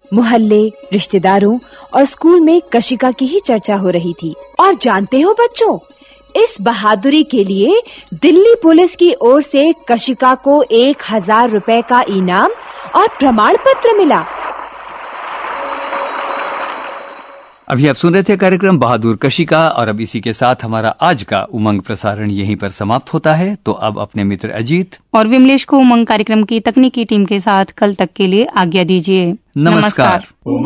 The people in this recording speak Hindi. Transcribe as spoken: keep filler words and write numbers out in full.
मोहल्ले, रिश्तेदारों और स्कूल में कशिका की ही चर्चा हो रही थी। और जानते हो बच्चों, इस बहादुरी के लिए दिल्ली पुलिस की ओर से कशिका को एक हजार रुपए का इनाम और प्रमाण पत्र मिला। अभी आप सुन रहे थे कार्यक्रम बहादुर कशिका, और अब इसी के साथ हमारा आज का उमंग प्रसारण यहीं पर समाप्त होता है। तो अब अपने मित्र अजीत और विमलेश को उमंग कार्यक्रम की तकनीकी टीम के साथ कल तक के लिए आज्ञा दीजिए। नमस्कार।